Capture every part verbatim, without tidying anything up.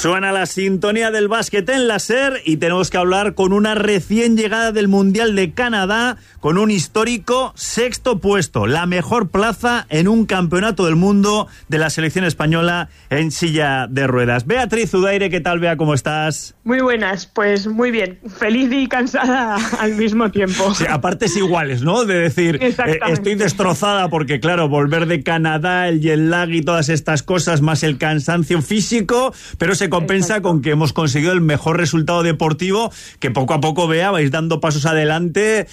Suena la sintonía del básquet en la SER y tenemos que hablar con una recién llegada del Mundial de Canadá, con un histórico sexto puesto, la mejor plaza en un campeonato del mundo de la selección española en silla de ruedas. Beatriz Udaire, ¿qué tal, Bea? ¿Cómo estás? Muy buenas, pues muy bien, feliz y cansada al mismo tiempo. Sí, a partes iguales, ¿no? De decir, eh, estoy destrozada porque, claro, volver de Canadá, el jet lag y todas estas cosas, más el cansancio físico, pero se compensa Exacto. con que hemos conseguido el mejor resultado deportivo, que poco a poco, Bea, vais dando pasos adelante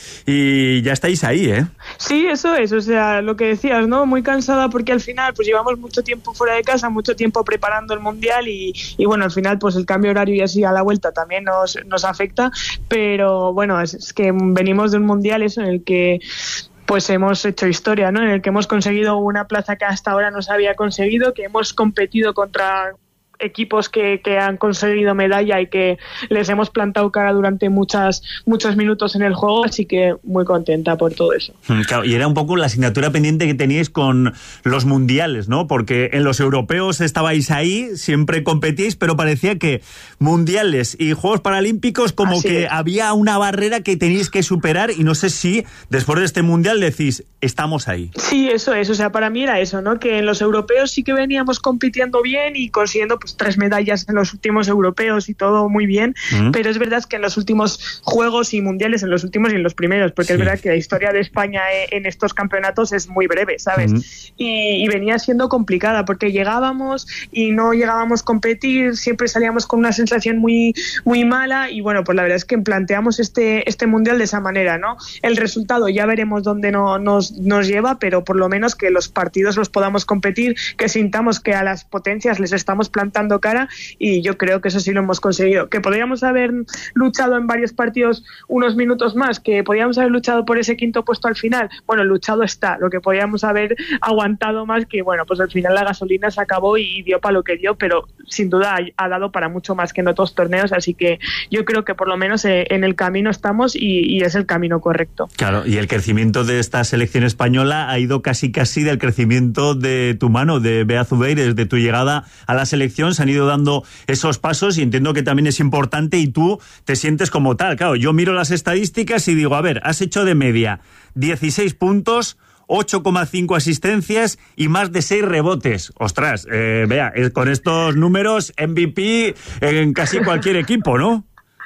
y ya estáis ahí, ¿eh? Sí, eso es, o sea, lo que decías, ¿no? Muy cansada porque al final pues llevamos mucho tiempo fuera de casa, mucho tiempo preparando el Mundial y, y bueno, al final pues el cambio horario y así a la vuelta también nos, nos afecta, pero bueno, es, es que venimos de un Mundial eso en el que pues hemos hecho historia, ¿no? En el que hemos conseguido una plaza que hasta ahora no se había conseguido, que hemos competido contra equipos que, que han conseguido medalla y que les hemos plantado cara durante muchas muchos minutos en el juego, así que muy contenta por todo eso. Claro, y era un poco la asignatura pendiente que teníais con los mundiales, ¿no? Porque en los europeos estabais ahí, siempre competíais, pero parecía que mundiales y Juegos Paralímpicos como así que es. Había una barrera que teníais que superar y no sé si después de este mundial decís, estamos ahí. Sí, eso es, o sea, para mí era eso, ¿no? Que en los europeos sí que veníamos compitiendo bien y consiguiendo pues tres medallas en los últimos europeos y todo muy bien, mm. pero es verdad que en los últimos juegos y mundiales, en los últimos y en los primeros, porque sí. es verdad que la historia de España en estos campeonatos es muy breve, ¿sabes? Mm. Y, y venía siendo complicada, porque llegábamos y no llegábamos a competir, siempre salíamos con una sensación muy, muy mala y bueno, pues la verdad es que planteamos este, este mundial de esa manera, ¿no? El resultado ya veremos dónde no, nos, nos lleva, pero por lo menos que los partidos los podamos competir, que sintamos que a las potencias les estamos plantando cara y yo creo que eso sí lo hemos conseguido. Que podríamos haber luchado en varios partidos unos minutos más, que podríamos haber luchado por ese quinto puesto al final, bueno, luchado está, lo que podríamos haber aguantado más, que bueno, pues al final la gasolina se acabó y dio para lo que dio, pero sin duda ha, ha dado para mucho más que en otros torneos, así que yo creo que por lo menos eh, en el camino estamos y, y es el camino correcto. Claro, y el crecimiento de esta selección española ha ido casi casi del crecimiento de tu mano, de Bea Zubeire, desde tu llegada a la selección se han ido dando esos pasos y entiendo que también es importante y tú te sientes como tal. Claro, yo miro las estadísticas y digo, a ver, has hecho de media dieciséis puntos, ocho coma cinco asistencias y más de seis rebotes. Ostras, eh, vea, con estos números M V P en casi cualquier equipo, ¿no?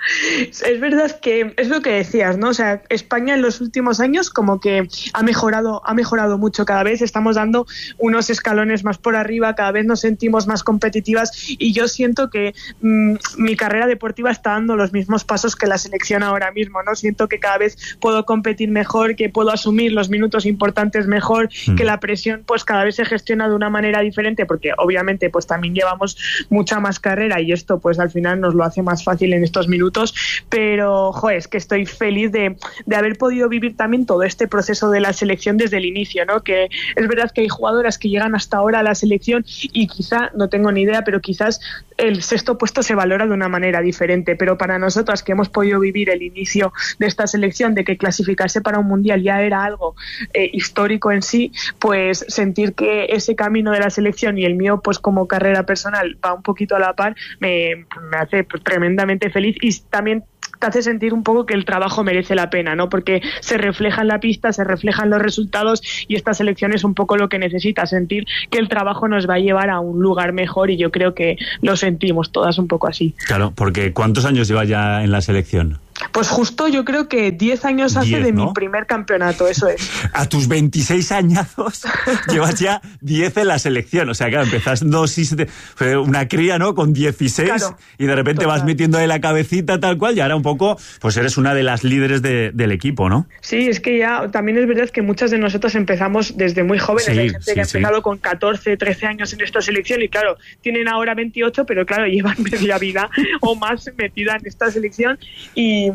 Es verdad que es lo que decías, ¿no? O sea, España en los últimos años como que ha mejorado, ha mejorado mucho cada vez, estamos dando unos escalones más por arriba, cada vez nos sentimos más competitivas y yo siento que mmm, mi carrera deportiva está dando los mismos pasos que la selección ahora mismo, ¿no? Siento que cada vez puedo competir mejor, que puedo asumir los minutos importantes mejor, mm. que la presión pues cada vez se gestiona de una manera diferente, porque obviamente pues también llevamos mucha más carrera y esto pues al final nos lo hace más fácil en estos minutos. Pero, joder, es que estoy feliz de, de haber podido vivir también todo este proceso de la selección desde el inicio, ¿no? Que es verdad que hay jugadoras que llegan hasta ahora a la selección y quizá, no tengo ni idea, pero quizás el sexto puesto se valora de una manera diferente, pero para nosotras que hemos podido vivir el inicio de esta selección, de que clasificarse para un mundial ya era algo eh, histórico en sí, pues sentir que ese camino de la selección y el mío, pues como carrera personal, va un poquito a la par, me, me hace tremendamente feliz y también te hace sentir un poco que el trabajo merece la pena, ¿no? Porque se refleja en la pista, se reflejan los resultados y esta selección es un poco lo que necesita, sentir que el trabajo nos va a llevar a un lugar mejor y yo creo que lo sentimos todas un poco así. Claro, porque ¿cuántos años llevas ya en la selección? Pues justo yo creo que diez años hace diez, de ¿no? mi primer campeonato, eso es. A tus veintiséis añazos llevas ya diez en la selección, o sea, claro, empezando una cría, ¿no? Con dieciséis claro, y de repente total. Vas metiendo ahí la cabecita tal cual y ahora un poco, pues eres una de las líderes de, del equipo, ¿no? Sí, es que ya también es verdad que muchas de nosotras empezamos desde muy jóvenes, sí, hay gente sí, que ha empezado sí. con catorce, trece años en esta selección y claro, tienen ahora veintiocho, pero claro, llevan media vida o más metida en esta selección y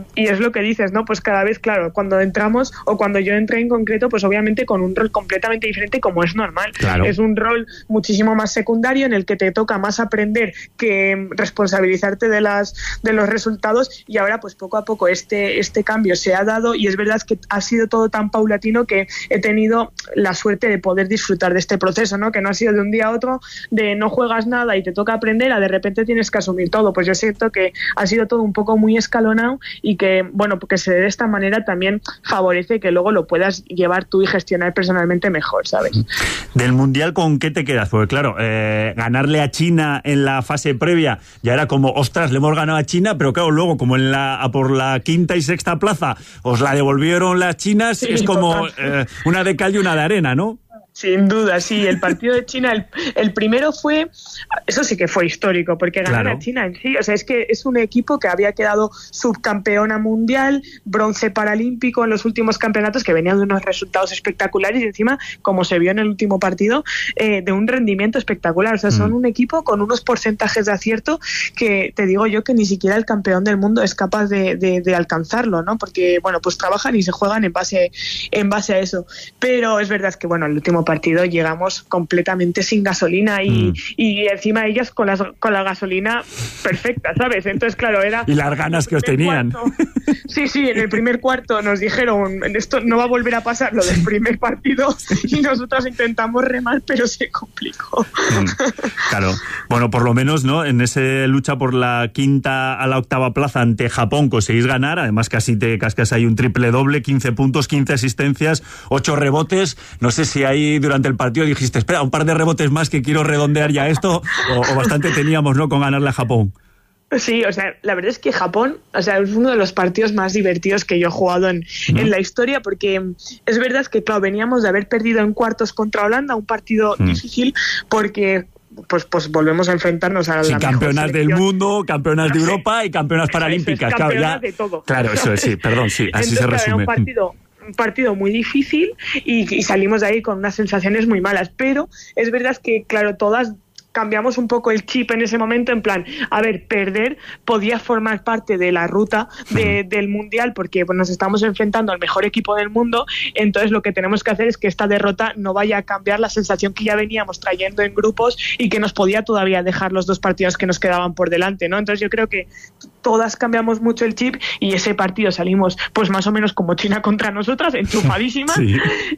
y es lo que dices, ¿no? Pues cada vez, claro, cuando entramos o cuando yo entré en concreto, pues obviamente con un rol completamente diferente, como es normal. Claro. Es un rol muchísimo más secundario en el que te toca más aprender que responsabilizarte de las de los resultados, y ahora pues poco a poco este, este cambio se ha dado, y es verdad que ha sido todo tan paulatino que he tenido la suerte de poder disfrutar de este proceso, ¿no? Que no ha sido de un día a otro, de no juegas nada y te toca aprender, a de repente tienes que asumir todo. Pues yo siento que ha sido todo un poco muy escalonado, y que, bueno, porque se dé de esta manera también favorece que luego lo puedas llevar tú y gestionar personalmente mejor, ¿sabes? Del Mundial, ¿con qué te quedas? Porque claro, eh, ganarle a China en la fase previa ya era como, ostras, le hemos ganado a China, pero claro, luego como en la a por la quinta y sexta plaza os la devolvieron las chinas, sí, es como eh, una de cal y una de arena, ¿no? Sin duda, sí. El partido de China, el, el primero fue, eso sí que fue histórico, porque ganar claro. a China en sí, o sea, es que es un equipo que había quedado subcampeona mundial, bronce paralímpico en los últimos campeonatos, que venía de unos resultados espectaculares, y encima, como se vio en el último partido, eh, de un rendimiento espectacular. O sea, son mm. un equipo con unos porcentajes de acierto que te digo yo que ni siquiera el campeón del mundo es capaz de, de, de alcanzarlo, ¿no? Porque, bueno, pues trabajan y se juegan en base, en base a eso. Pero es verdad que, bueno, el último partido llegamos completamente sin gasolina, y, mm. y encima ellas con, las, con la gasolina perfecta, ¿sabes? Entonces, claro, era... Y las ganas que os tenían. Cuarto, sí, sí, en el primer cuarto nos dijeron, esto no va a volver a pasar, lo del primer partido, y nosotros intentamos remar, pero se complicó. Mm, claro. Bueno, por lo menos, ¿no? En esa lucha por la quinta a la octava plaza ante Japón conseguís ganar, además casi te cascas ahí un triple doble, quince puntos, quince asistencias, ocho rebotes. No sé si ahí durante el partido dijiste, espera, un par de rebotes más que quiero redondear ya esto, o, o bastante teníamos, ¿no?, con ganarle a Japón. Sí, o sea, la verdad es que Japón, o sea, es uno de los partidos más divertidos que yo he jugado en, uh-huh. en la historia, porque es verdad que, claro, veníamos de haber perdido en cuartos contra Holanda, un partido uh-huh. difícil, porque... Pues, pues volvemos a enfrentarnos a sí, la campeonas del mundo, campeonas de Europa y campeonas paralímpicas. Es, claro, campeonas ya, de todo. Claro, eso es, sí, perdón, sí, así Entonces, se resume. Era un partido, un partido muy difícil, y, y salimos de ahí con unas sensaciones muy malas, pero es verdad que, claro, todas cambiamos un poco el chip en ese momento, en plan, a ver, perder podía formar parte de la ruta de, del Mundial, porque pues, nos estamos enfrentando al mejor equipo del mundo. Entonces lo que tenemos que hacer es que esta derrota no vaya a cambiar la sensación que ya veníamos trayendo en grupos y que nos podía todavía dejar los dos partidos que nos quedaban por delante, ¿no? Entonces yo creo que todas cambiamos mucho el chip, y ese partido salimos pues más o menos como China contra nosotras, enchufadísimas, sí.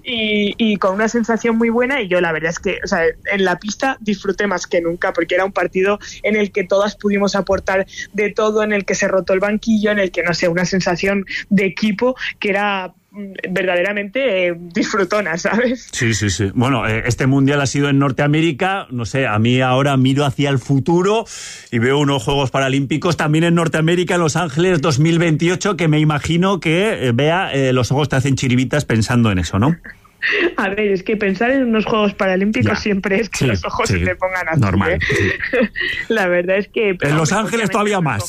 y, y con una sensación muy buena. Y yo la verdad es que, o sea, en la pista disfruté más que nunca, porque era un partido en el que todas pudimos aportar de todo, en el que se rotó el banquillo, en el que, no sé, una sensación de equipo que era verdaderamente eh, disfrutona, ¿sabes? Sí, sí, sí. Bueno, eh, este Mundial ha sido en Norteamérica, no sé, a mí ahora miro hacia el futuro y veo unos Juegos Paralímpicos también en Norteamérica, en Los Ángeles dos mil veintiocho, que me imagino que, eh, Bea, eh, los ojos te hacen chiribitas pensando en eso, ¿no? A ver, es que pensar en unos Juegos Paralímpicos ya. siempre es que sí, los ojos sí. se te pongan así. Normal. ¿eh? Sí. La verdad es que... En Los Ángeles todavía más.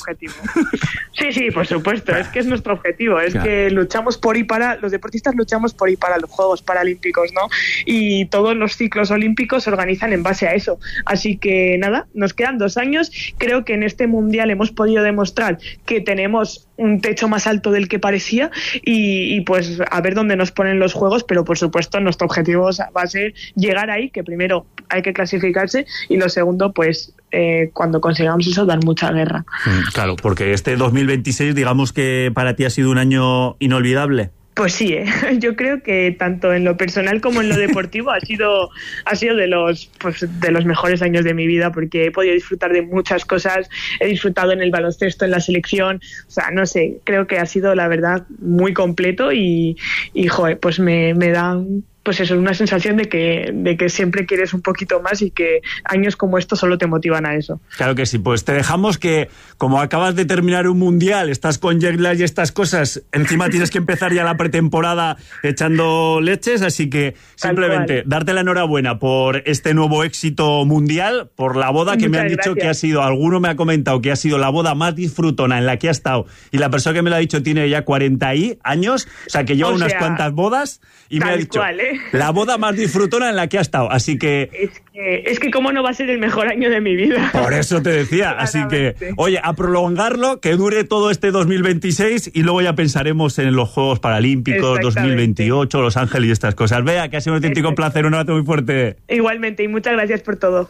Sí, sí, por supuesto. Es que es nuestro objetivo. Es claro. que luchamos por y para... Los deportistas luchamos por y para los Juegos Paralímpicos, ¿no? Y todos los ciclos olímpicos se organizan en base a eso. Así que, nada, nos quedan dos años. Creo que en este Mundial hemos podido demostrar que tenemos un techo más alto del que parecía, y, y pues a ver dónde nos ponen los Juegos, pero por supuesto nuestro objetivo va a ser llegar ahí, que primero hay que clasificarse, y lo segundo, pues eh, cuando consigamos eso, dar mucha guerra. Claro, porque este dos mil veintiséis, digamos que para ti ha sido un año inolvidable. Pues sí, ¿eh? Yo creo que tanto en lo personal como en lo deportivo ha sido ha sido de los pues de los mejores años de mi vida, porque he podido disfrutar de muchas cosas, he disfrutado en el baloncesto, en la selección, o sea, no sé, creo que ha sido la verdad muy completo, y, y joder, pues me, me dan pues eso, una sensación de que, de que siempre quieres un poquito más, y que años como estos solo te motivan a eso. Claro que sí, pues te dejamos que, como acabas de terminar un Mundial, estás con jet lag y estas cosas, encima tienes que empezar ya la pretemporada echando leches, así que simplemente darte la enhorabuena por este nuevo éxito mundial, por la boda que Muchas me han dicho gracias. Que ha sido, alguno me ha comentado que ha sido la boda más disfrutona en la que ha estado, y la persona que me lo ha dicho tiene ya cuarenta y años, o sea que lleva o unas sea, cuantas bodas, y me ha dicho... Cual, ¿eh? la boda más disfrutona en la que ha estado, así que... Es que, es que cómo no va a ser el mejor año de mi vida. Por eso te decía, así que, oye, a prolongarlo, que dure todo este dos mil veintiséis y luego ya pensaremos en los Juegos Paralímpicos dos mil veintiocho, Los Ángeles y estas cosas. Vea, que ha sido un auténtico Exacto. placer, un abrazo muy fuerte. Igualmente, y muchas gracias por todo.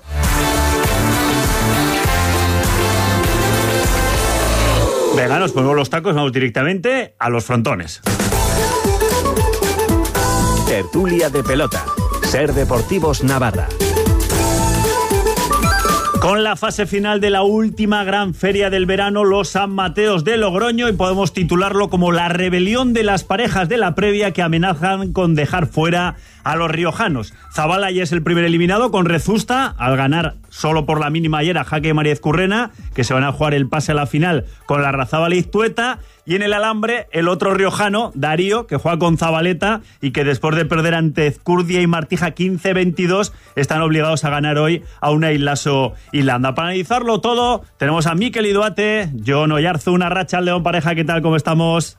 Venga, nos ponemos los tacos, vamos directamente a los frontones. Tertulia de pelota. Ser Deportivos Navarra. Con la fase final de la última gran feria del verano, los San Mateos de Logroño, y podemos titularlo como la rebelión de las parejas de la previa que amenazan con dejar fuera a los riojanos. Zabala ya es el primer eliminado con Rezusta, al ganar solo por la mínima ayer a Jaque María Ezcurrena, que se van a jugar el pase a la final con la Larrazábal y Iztueta. Y en el alambre, el otro riojano, Darío, que juega con Zabaleta y que después de perder ante Ezcurdia y Martija quince veintidós, están obligados a ganar hoy a Unai Laso y Landa. Para analizarlo todo, tenemos a Mikel Iduate, Jon Oyarzu, una racha al León Pareja. ¿Qué tal? ¿Cómo estamos?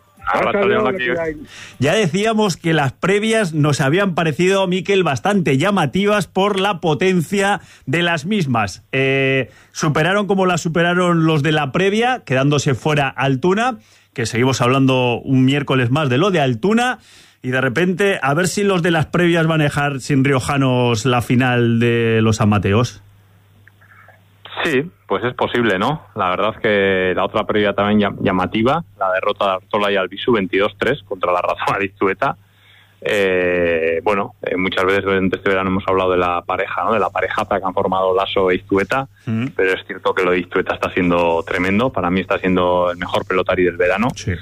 Ya decíamos que las previas nos habían parecido, Mikel, bastante llamativas por la potencia de las mismas. Eh, superaron como las superaron los de la previa, quedándose fuera Altuna, que seguimos hablando un miércoles más de lo de Altuna, y de repente a ver si los de las previas van a dejar sin riojanos la final de los San Mateos. Sí, pues es posible, ¿no? La verdad es que la otra previa también llamativa, la derrota de Artola y Albisu veintidós tres contra la Larrazábal y Iztueta. Eh, bueno, eh, muchas veces durante este verano hemos hablado de la pareja, ¿no? De la parejaza que han formado Laso e Iztueta, mm. pero es cierto que lo de Iztueta está siendo tremendo. Para mí está siendo el mejor pelotari del verano, sí.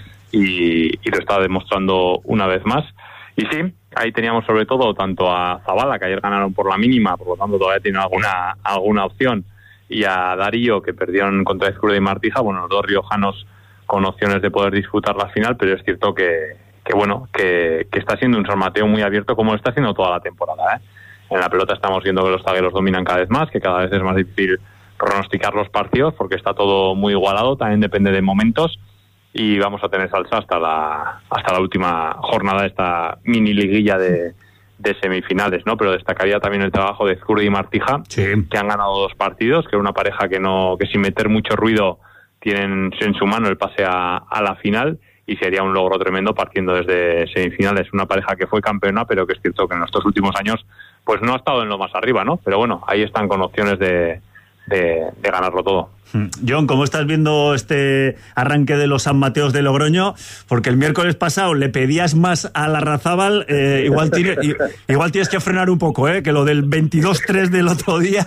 y, y lo está demostrando una vez más. Y sí, ahí teníamos sobre todo tanto a Zabala, que ayer ganaron por la mínima, por lo tanto todavía tiene alguna, alguna opción, y a Darío, que perdieron contra Ezcurdia y Martija, bueno, los dos riojanos con opciones de poder disputar la final, pero es cierto que, que bueno, que, que está siendo un San Mateo muy abierto, como lo está haciendo toda la temporada, ¿eh? En la pelota estamos viendo que los zagueros dominan cada vez más, que cada vez es más difícil pronosticar los partidos, porque está todo muy igualado, también depende de momentos, y vamos a tener salsa hasta la hasta la última jornada de esta mini liguilla de de semifinales, ¿no? Pero destacaría también el trabajo de Ezcurdia y Martija, sí. que han ganado dos partidos, que es una pareja que no que sin meter mucho ruido tienen en su mano el pase a, a la final, y sería un logro tremendo partiendo desde semifinales. Una pareja que fue campeona, pero que es cierto que en estos últimos años pues no ha estado en lo más arriba, ¿no? Pero bueno, ahí están con opciones de, de, de ganarlo todo. Jon, ¿cómo estás viendo este arranque de los San Mateos de Logroño? Porque el miércoles pasado le pedías más a Larrazábal, eh, igual, tiene, igual tienes que frenar un poco, ¿eh? Que lo del veintidós tres del otro día...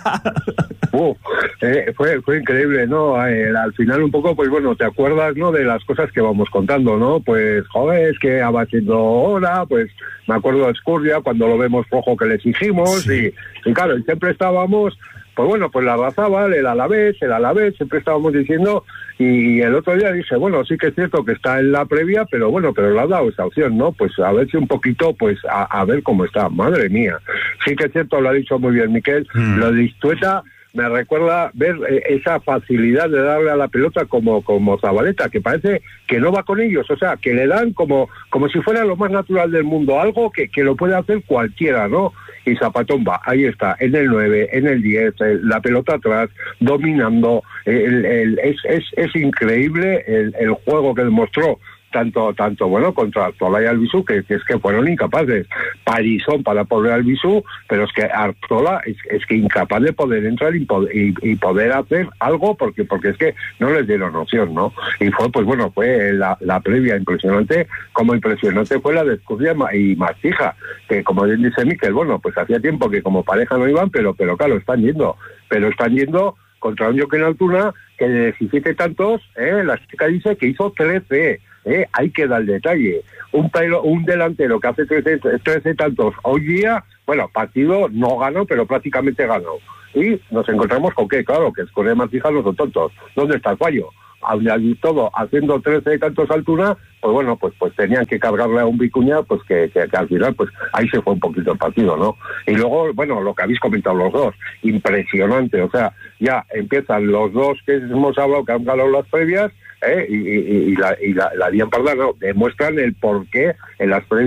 Uh, eh, fue, fue increíble, ¿no? Eh, al final un poco, pues bueno, te acuerdas, ¿no? De las cosas que vamos contando, ¿no? Pues, joder, es que va siendo hora, pues me acuerdo de Ezcurdia cuando lo vemos rojo que le exigimos, sí. y, y claro, siempre estábamos... Pues bueno, pues la Larrazábal, el Alavés, el Alavés, siempre estábamos diciendo, y el otro día dije, bueno, sí que es cierto que está en la previa, pero bueno, pero le ha dado esa opción, ¿no? Pues a ver si un poquito, pues a, a ver cómo está, madre mía. Sí que es cierto, lo ha dicho muy bien Mikel, mm. lo de Iztueta me recuerda ver eh, esa facilidad de darle a la pelota como como Zabaleta, que parece que no va con ellos, o sea, que le dan como como si fuera lo más natural del mundo, algo que, que lo puede hacer cualquiera, ¿no? Y Zapatón va, ahí está, en el nueve, en el diez, el, la pelota atrás, dominando, el, el, es, es, es increíble el, el juego que demostró, tanto, tanto bueno, contra Artola y Albisu, que, que es que fueron incapaces. Parisón para poner Albisu, pero es que Artola es, es que incapaz de poder entrar y, y, y poder hacer algo, porque porque es que no les dieron opción, ¿no? Y fue, pues bueno, fue la, la previa impresionante, como impresionante fue la de Ezcurdia y Martija, que como bien dice Mikel, bueno, pues hacía tiempo que como pareja no iban, pero, pero claro, están yendo, pero están yendo contra un Joaquín Altuna, que de diecisiete tantos, eh, la chica dice que hizo trece, Eh, ahí queda el detalle. Un pelo, un delantero que hace trece, trece tantos hoy día, bueno, partido no ganó, pero prácticamente ganó. Y nos encontramos con que, claro, que Ezcurdia y Martija no son tontos. ¿Dónde está el fallo? Al todo haciendo trece tantos Altuna, pues bueno, pues pues tenían que cargarle a un Vicuña, pues que, que, que al final, pues ahí se fue un poquito el partido, ¿no? Y luego, bueno, lo que habéis comentado los dos, impresionante, o sea, ya empiezan los dos que hemos hablado, que han ganado las previas, ¿eh? y, y, y la, y la, la Dian Parda, no, demuestran el porqué en las previas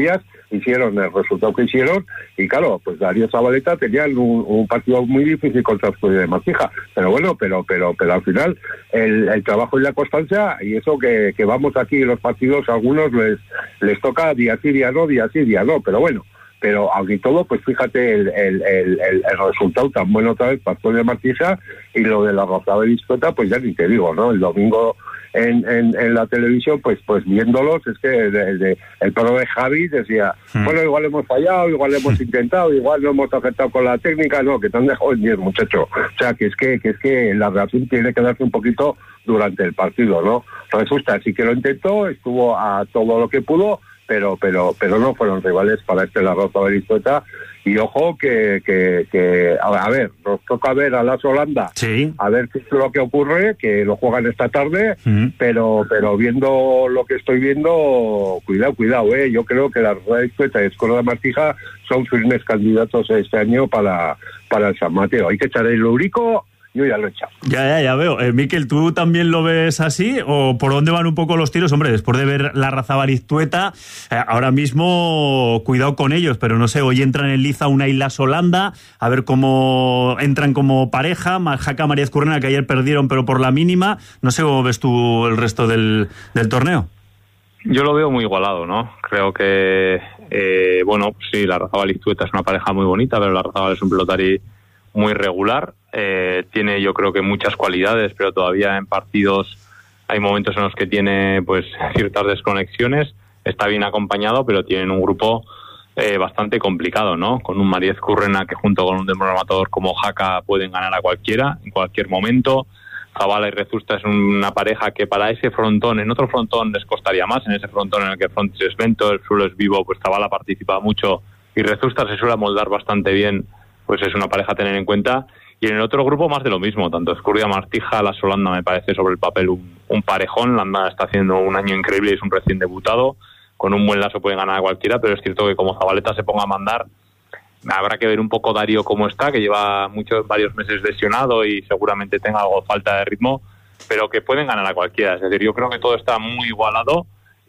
hicieron el resultado que hicieron, y claro, pues Darío Zabaleta tenía un, un partido muy difícil contra el Escuela de Martija, pero bueno, pero pero pero al final el, el trabajo y la constancia, y eso que, que vamos aquí en los partidos, a algunos les les toca día sí, día no, día sí, día no, pero bueno, pero aunque todo, pues fíjate el, el, el, el, el resultado tan bueno otra vez para Escuela de Martija, y lo de la Rosalba Disputa, pues ya ni te digo, ¿no? El domingo En, en, en la televisión, pues pues viéndolos, es que el, el, el pro de Javi decía, hmm. bueno, igual hemos fallado, igual hemos intentado, igual no hemos acertado con la técnica, no, que te han dejado en diez, muchacho. O sea, que es que que es que la reacción tiene que darse un poquito durante el partido, ¿no? Resulta, sí que lo intentó, estuvo a todo lo que pudo, pero pero pero no fueron rivales para este La Rosalba Disputa. Y ojo que, que, que a ver, nos toca ver a las Holanda, sí. a ver qué es lo que ocurre, que lo juegan esta tarde, mm. pero pero viendo lo que estoy viendo, cuidado, cuidado, eh, yo creo que la Rosalba Disputa y Escuela de Martija son firmes candidatos este año para, para el San Mateo. Hay que echar el Eurico. Yo ya lo he echado. Ya, ya, ya veo. Eh, Miquel, ¿tú también lo ves así? ¿O por dónde van un poco los tiros? Hombre, después de ver la Rosalba Disputa, eh, ahora mismo, cuidado con ellos, pero no sé, hoy entran en liza una Islas Holanda, a ver cómo entran como pareja, Jaca María Ezcurrena, que ayer perdieron, pero por la mínima. No sé cómo ves tú el resto del, del torneo. Yo lo veo muy igualado, ¿no? Creo que, eh, bueno, pues sí, la Rosalba Disputa es una pareja muy bonita, pero la Rosalba es un pelotari muy regular, eh, tiene yo creo que muchas cualidades, pero todavía en partidos hay momentos en los que tiene pues ciertas desconexiones, está bien acompañado, pero tienen un grupo eh, bastante complicado, ¿no? Con un María Ezcurrena que junto con un desmoronador como Jaca pueden ganar a cualquiera, en cualquier momento. Zabala y Rezusta es una pareja que para ese frontón, en otro frontón les costaría más, en ese frontón en el que el front es lento, el suelo es vivo, pues Zabala participa mucho y Rezusta se suele amoldar bastante bien, pues es una pareja a tener en cuenta. Y en el otro grupo más de lo mismo, tanto Escurdia Martija, la Holanda me parece sobre el papel un, un parejón. La Holanda está haciendo un año increíble y es un recién debutado, con un buen lazo pueden ganar a cualquiera, pero es cierto que como Zabaleta se ponga a mandar, habrá que ver un poco Darío cómo está, que lleva muchos varios meses lesionado y seguramente tenga algo de falta de ritmo, pero que pueden ganar a cualquiera. Es decir, yo creo que todo está muy igualado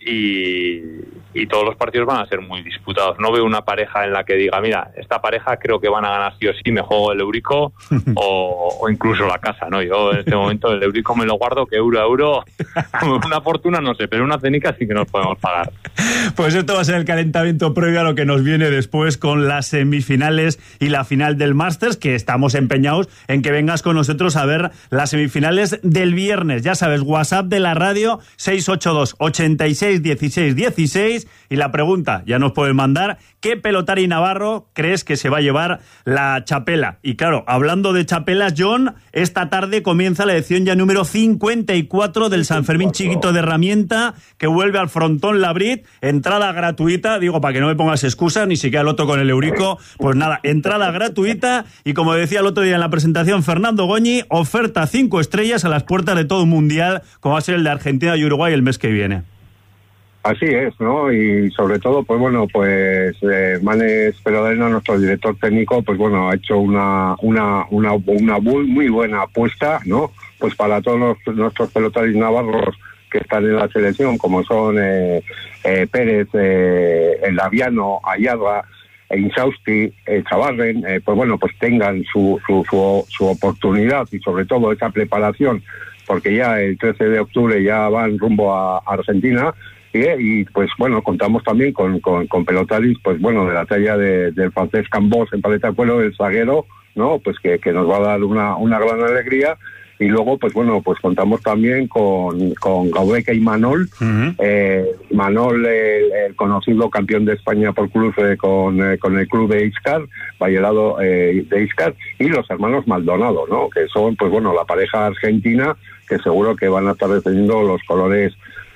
y, y todos los partidos van a ser muy disputados. No veo una pareja en la que diga, mira, esta pareja creo que van a ganar sí o sí, me juego el Eurico o, o incluso la casa, ¿no? Yo en este momento el Eurico me lo guardo, que euro a euro, una fortuna no sé, pero una cenica sí que nos podemos pagar. Pues esto va a ser el calentamiento previo a lo que nos viene después con las semifinales y la final del Masters, que estamos empeñados en que vengas con nosotros a ver las semifinales del viernes. Ya sabes, WhatsApp de la radio seis ocho dos, ochenta y seis, dieciséis, dieciséis, y la pregunta ya nos pueden mandar, ¿qué pelotari navarro crees que se va a llevar la chapela? Y claro, hablando de chapelas, John, esta tarde comienza la edición ya número cincuenta y cuatro del San Fermín Chiquito de Herramienta, que vuelve al frontón Labrit, entrada gratuita, digo, para que no me pongas excusas, ni siquiera el otro con el Eurico, pues nada, entrada gratuita, y como decía el otro día en la presentación Fernando Goñi, oferta cinco estrellas a las puertas de todo un mundial, como va a ser el de Argentina y Uruguay el mes que viene. Así es, ¿no? Y sobre todo, pues bueno, pues eh, Manes Perodeno, nuestro director técnico, pues bueno, ha hecho una una una, una muy, muy buena apuesta, ¿no? Pues para todos los, nuestros pelotaris navarros que están en la selección, como son eh, eh, Pérez, eh, el Laviano, Ayarra, e Insausti, eh, Chavarren, eh, pues bueno, pues tengan su, su, su, su oportunidad y sobre todo esa preparación, porque ya el trece de octubre ya van rumbo a Argentina. Y pues bueno, contamos también con, con, con pelotaris, pues bueno, de la talla de, del francés Cambós en paleta de cuero, el zaguero, ¿no? Pues que, que nos va a dar una, una gran alegría. Y luego, pues bueno, pues contamos también con, con Gaudeca y Manol. Uh-huh. eh, Manol, el, el conocido campeón de España por cruce con, eh, con el club de Iscar, Vallerado eh, de Iscar, y los hermanos Maldonado, ¿no? Que son, pues bueno, la pareja argentina, que seguro que van a estar defendiendo los colores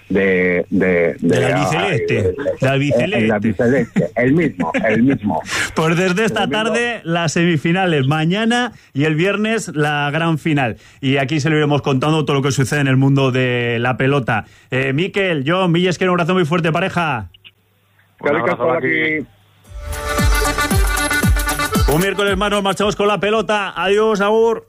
de de, de, de la albiceleste, la albiceleste, el albiceleste, el mismo, el mismo. Pues desde esta tarde las semifinales, mañana y el viernes la gran final. Y aquí se lo iremos contando todo lo que sucede en el mundo de la pelota. Eh, Miquel, John, Milles, que un abrazo muy fuerte, pareja. Un abrazo aquí. Un miércoles más nos marchamos con la pelota. Adiós, agur.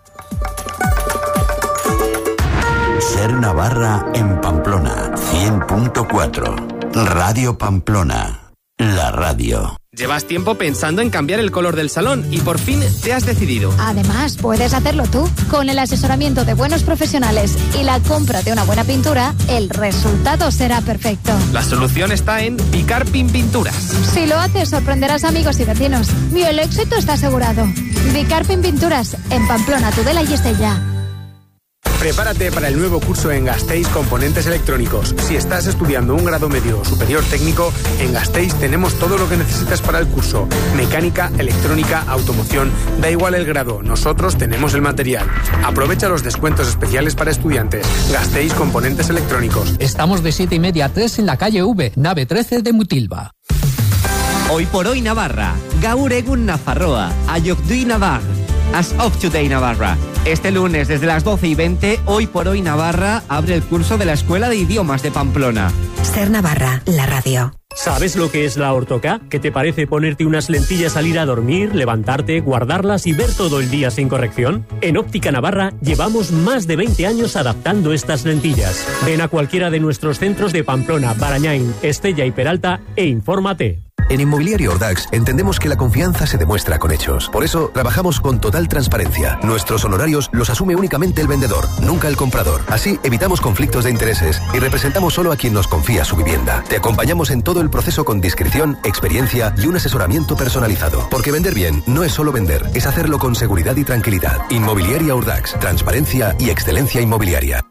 Ser Navarra en Pamplona, cien punto cuatro. Radio Pamplona. La radio. Llevas tiempo pensando en cambiar el color del salón y por fin te has decidido. Además, puedes hacerlo tú. Con el asesoramiento de buenos profesionales y la compra de una buena pintura, el resultado será perfecto. La solución está en Bicarpin Pinturas. Si lo haces, sorprenderás amigos y vecinos. Y el éxito está asegurado. Bicarpin Pinturas, en Pamplona, Tudela y Estella. Prepárate para el nuevo curso en Gasteiz Componentes Electrónicos. Si estás estudiando un grado medio o superior técnico, en Gasteiz tenemos todo lo que necesitas para el curso. Mecánica, electrónica, automoción, da igual el grado, nosotros tenemos el material. Aprovecha los descuentos especiales para estudiantes. Gasteiz Componentes Electrónicos. Estamos de siete y media a tres en la calle V, nave trece de Mutilva. Hoy por hoy Navarra, Gaur egun Nafarroa, Ayokdui Navar, As of Today Navarra. Este lunes desde las doce y veinte, Hoy por hoy Navarra abre el curso de la Escuela de Idiomas de Pamplona. Ser Navarra, la radio. ¿Sabes lo que es la Ortoca? ¿Qué te parece ponerte unas lentillas al ir a dormir, levantarte, guardarlas y ver todo el día sin corrección? En Óptica Navarra llevamos más de veinte años adaptando estas lentillas. Ven a cualquiera de nuestros centros de Pamplona, Barañáin, Estella y Peralta e infórmate. En Inmobiliaria Ordax entendemos que la confianza se demuestra con hechos. Por eso trabajamos con total transparencia. Nuestros honorarios los asume únicamente el vendedor, nunca el comprador. Así evitamos conflictos de intereses y representamos solo a quien nos confía su vivienda. Te acompañamos en todo el proceso con discreción, experiencia y un asesoramiento personalizado. Porque vender bien no es solo vender, es hacerlo con seguridad y tranquilidad. Inmobiliaria Ordax, transparencia y excelencia inmobiliaria.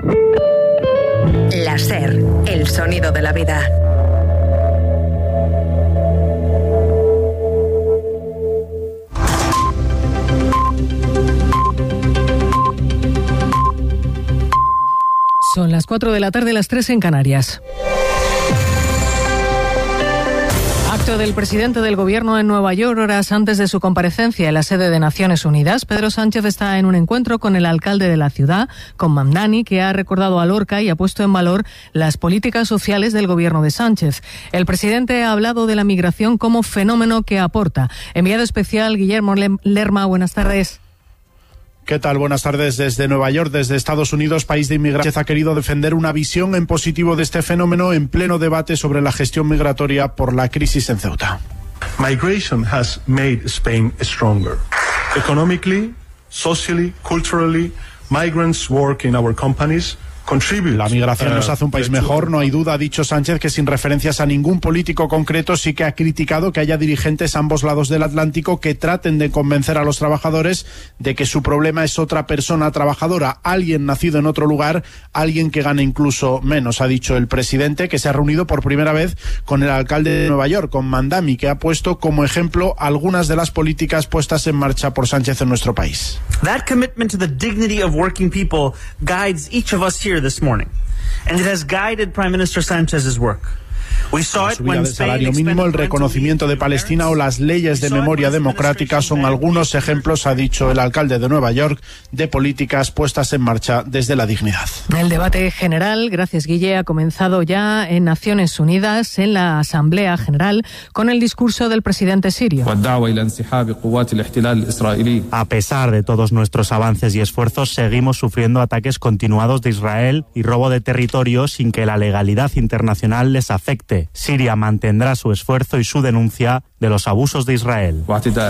La SER, el sonido de la vida. Son las cuatro de la tarde, las tres en Canarias. Acto del presidente del Gobierno en Nueva York horas antes de su comparecencia en la sede de Naciones Unidas. Pedro Sánchez está en un encuentro con el alcalde de la ciudad, con Mamdani, que ha recordado a Lorca y ha puesto en valor las políticas sociales del Gobierno de Sánchez. El presidente ha hablado de la migración como fenómeno que aporta. Enviado especial Guillermo Lerma, buenas tardes. ¿Qué tal? Buenas tardes desde Nueva York, desde Estados Unidos, país de inmigrantes. Ha querido defender una visión en positivo de este fenómeno en pleno debate sobre la gestión migratoria por la crisis en Ceuta. Migration has made Spain stronger. Economically, socially, culturally, migrants work in our companies. La migración nos hace un país mejor, no hay duda, ha dicho Sánchez, que sin referencias a ningún político concreto sí que ha criticado que haya dirigentes a ambos lados del Atlántico que traten de convencer a los trabajadores de que su problema es otra persona trabajadora, alguien nacido en otro lugar, alguien que gane incluso menos, ha dicho el presidente, que se ha reunido por primera vez con el alcalde de Nueva York, con Mamdani, que ha puesto como ejemplo algunas de las políticas puestas en marcha por Sánchez en nuestro país. That commitment to the dignity of working people guides each of us here this morning, and it has guided Prime Minister Sanchez's work. La subida del salario mínimo, el reconocimiento de Palestina o las leyes de memoria democrática son algunos ejemplos, ha dicho el alcalde de Nueva York, de políticas puestas en marcha desde la dignidad. El debate general, gracias Guille, ha comenzado ya en Naciones Unidas, en la Asamblea General, con el discurso del presidente sirio. A pesar de todos nuestros avances y esfuerzos, seguimos sufriendo ataques continuados de Israel y robo de territorio sin que la legalidad internacional les afecte. Siria mantendrá su esfuerzo y su denuncia de los abusos de Israel.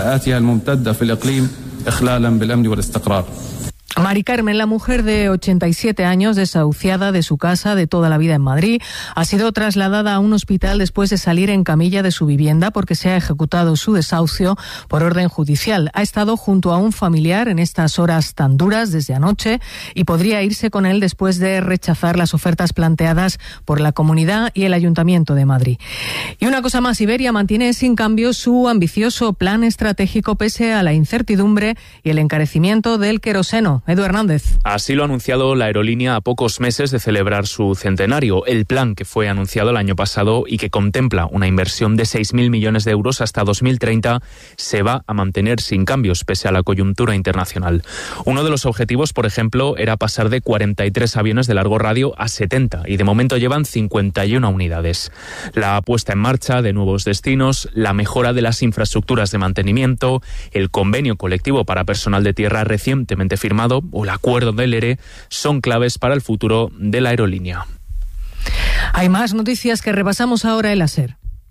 Mari Carmen, la mujer de ochenta y siete años, desahuciada de su casa de toda la vida en Madrid, ha sido trasladada a un hospital después de salir en camilla de su vivienda porque se ha ejecutado su desahucio por orden judicial. Ha estado junto a un familiar en estas horas tan duras desde anoche y podría irse con él después de rechazar las ofertas planteadas por la Comunidad y el Ayuntamiento de Madrid. Y una cosa más, Iberia mantiene sin cambio su ambicioso plan estratégico pese a la incertidumbre y el encarecimiento del queroseno. Edu Hernández. Así lo ha anunciado la aerolínea a pocos meses de celebrar su centenario. El plan que fue anunciado el año pasado y que contempla una inversión de seis mil millones de euros hasta dos mil treinta se va a mantener sin cambios pese a la coyuntura internacional. Uno de los objetivos, por ejemplo, era pasar de cuarenta y tres aviones de largo radio a setenta y de momento llevan cincuenta y una unidades. La puesta en marcha de nuevos destinos, la mejora de las infraestructuras de mantenimiento, el convenio colectivo para personal de tierra recientemente firmado o el acuerdo del E R E son claves para el futuro de la aerolínea. Hay más noticias que repasamos ahora en la SER.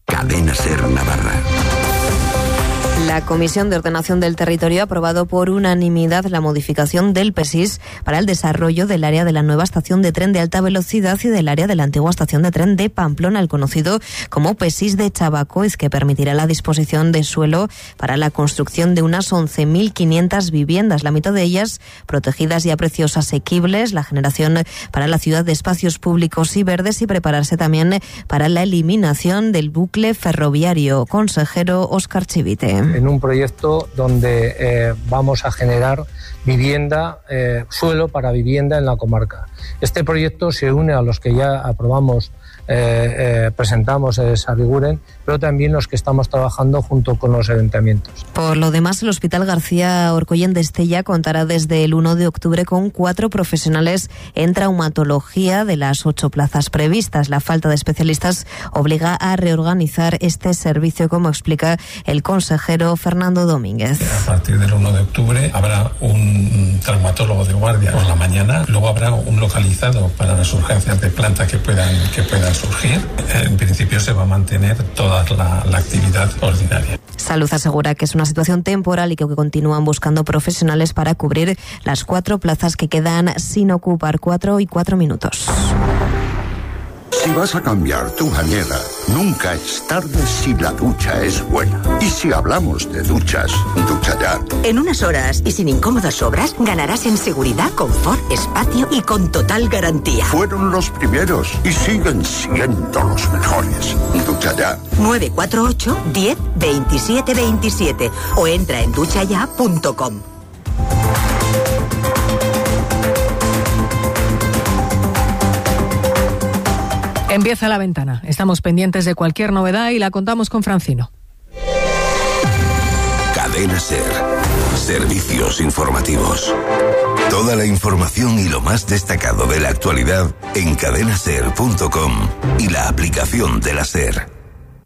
Cadena Ser Navarra. La Comisión de Ordenación del Territorio ha aprobado por unanimidad la modificación del P E S I S para el desarrollo del área de la nueva estación de tren de alta velocidad y del área de la antigua estación de tren de Pamplona, el conocido como P E S I S de Chabacois, que permitirá la disposición de suelo para la construcción de unas once mil quinientas viviendas, la mitad de ellas protegidas y a precios asequibles, la generación para la ciudad de espacios públicos y verdes y prepararse también para la eliminación del bucle ferroviario. Consejero Óscar Chivite. En un proyecto donde eh, vamos a generar vivienda, eh, suelo para vivienda en la comarca. Este proyecto se une a los que ya aprobamos, eh, eh, presentamos eh, Sarriguren, pero también los que estamos trabajando junto con los ayuntamientos. Por lo demás, el Hospital García Orcoyen de Estella contará desde el uno de octubre con cuatro profesionales en traumatología de las ocho plazas previstas. La falta de especialistas obliga a reorganizar este servicio, como explica el consejero Fernando Domínguez. A partir del uno de octubre habrá un traumatólogo de guardia por la mañana, luego habrá un localizado para las urgencias de planta que puedan, que puedan surgir. En principio se va a mantener toda la, la actividad ordinaria. Salud asegura que es una situación temporal y que continúan buscando profesionales para cubrir las cuatro plazas que quedan sin ocupar. Cuatro y cuatro minutos. Si vas a cambiar tu bañera, nunca es tarde si la ducha es buena. Y si hablamos de duchas, Ducha Ya. En unas horas y sin incómodas obras, ganarás en seguridad, confort, espacio y con total garantía. Fueron los primeros y siguen siendo los mejores. Ducha Ya. nueve cuatro ocho, diez, veintisiete veintisiete o entra en ducha ya punto com. Empieza La Ventana. Estamos pendientes de cualquier novedad y la contamos con Francino. Cadena Ser. Servicios informativos. Toda la información y lo más destacado de la actualidad en cadena ser punto com y la aplicación de la Ser.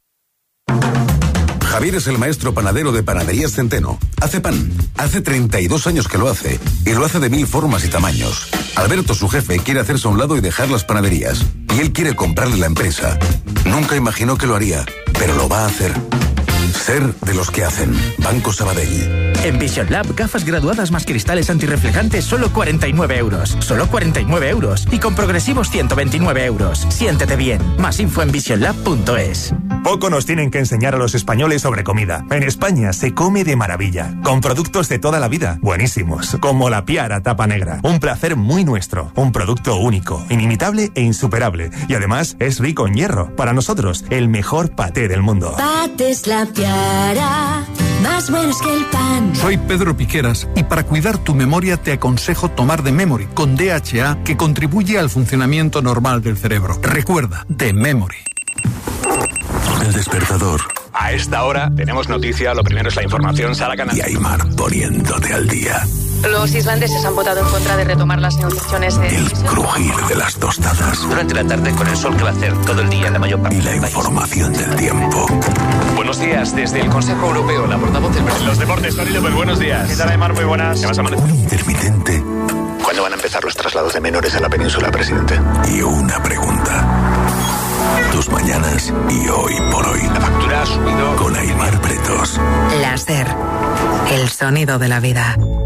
Javier es el maestro panadero de Panaderías Centeno. Hace pan. Hace treinta y dos años que lo hace. Y lo hace de mil formas y tamaños. Alberto, su jefe, quiere hacerse a un lado y dejar las panaderías. Y él quiere comprarle la empresa. Nunca imaginó que lo haría, pero lo va a hacer. Ser de los que hacen. Banco Sabadell. En Vision Lab, gafas graduadas más cristales antirreflejantes, solo cuarenta y nueve euros. Solo cuarenta y nueve euros. Y con progresivos ciento veintinueve euros. Siéntete bien. Más info en vision lab punto es. Poco nos tienen que enseñar a los españoles sobre comida. En España se come de maravilla, con productos de toda la vida, buenísimos, como la Piara tapa negra. Un placer muy nuestro, un producto único, inimitable e insuperable. Y además es rico en hierro. Para nosotros, el mejor paté del mundo. Patés La Piara, más buenos que el pan. Soy Pedro Piqueras y para cuidar tu memoria te aconsejo tomar The Memory con D H A, que contribuye al funcionamiento normal del cerebro. Recuerda, The Memory. El despertador. A esta hora tenemos noticia, lo primero es la información, Sara Canal. Y Aymar poniéndote al día. Los islandeses han votado en contra de retomar las negociaciones de... El crujir de las tostadas. Durante la tarde con el sol que va a hacer todo el día en la mayor parte. Y la información del tiempo. Buenos días, desde el Consejo Europeo, la portavoz del presidente. Los deportes, Tony López, buenos días. ¿Qué tal, Aymar? Muy buenas. ¿Qué vas a amanecer? Un intermitente. ¿Cuándo van a empezar los traslados de menores a la península, presidente? Y una pregunta. Tus mañanas y hoy por hoy. La factura ha subido. Con Aymar Pretos. La Ser. El sonido de la vida.